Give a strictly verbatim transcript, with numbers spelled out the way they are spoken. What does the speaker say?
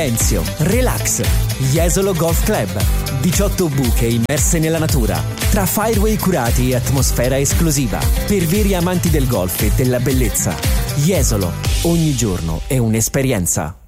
Enzio, relax. Jesolo Golf Club. diciotto buche immerse nella natura, tra fireway curati e atmosfera esclusiva. Per veri amanti del golf e della bellezza. Jesolo, ogni giorno è un'esperienza.